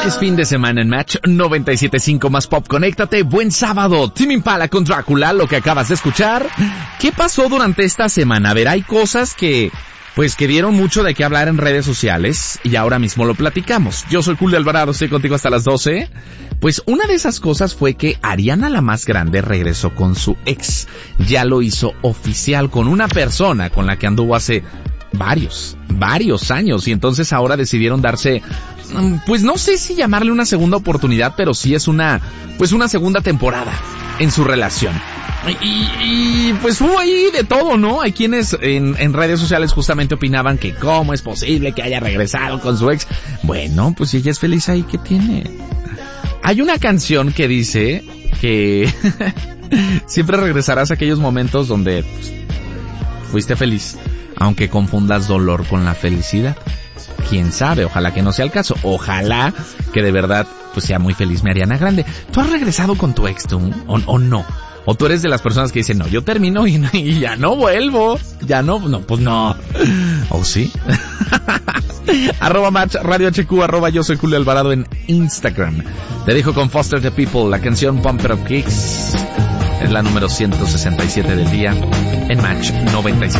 Es fin de semana en Match 97.5 más pop. Conéctate. Buen sábado. Tame Impala con Drácula, lo que acabas de escuchar. ¿Qué pasó durante esta semana? A ver, hay cosas que dieron mucho de qué hablar en redes sociales y ahora mismo lo platicamos. Yo soy Julio Alvarado, estoy contigo hasta las 12. Pues una de esas cosas fue que Ariana la Más Grande regresó con su ex. Ya lo hizo oficial con una persona con la que anduvo hace varios años, y entonces ahora decidieron darse, pues no sé si llamarle una segunda oportunidad, pero sí es una segunda temporada en su relación. Y pues hubo ahí de todo, ¿no? Hay quienes en redes sociales justamente opinaban que cómo es posible que haya regresado con su ex. Bueno, pues si ella es feliz ahí, ¿qué tiene? Hay una canción que dice que siempre regresarás a aquellos momentos donde pues, fuiste feliz, aunque confundas dolor con la felicidad. Quién sabe, ojalá que no sea el caso. Ojalá que de verdad pues sea muy feliz mi Ariana Grande. ¿Tú has regresado con tu ex tú o no? ¿O tú eres de las personas que dicen, no, yo termino y ya no vuelvo? Ya no, pues no. ¿O sí? @Match Radio HQ, @yo soy Julio Alvarado en Instagram. Te dejo con Foster the People, la canción Bumper of Kicks. Es la número 167 del día en Match 97.